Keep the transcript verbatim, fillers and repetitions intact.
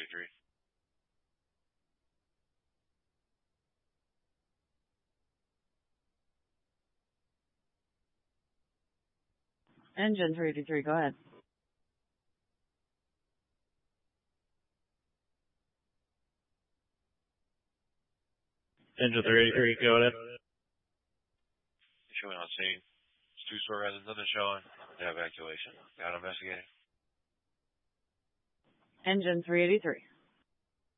eighty-three. Engine three eighty-three, go ahead. Engine three eighty-three, go ahead. Showing on scene. It's two-story residence, nothing showing. Yeah, evacuation. Got investigating. Engine three eighty-three.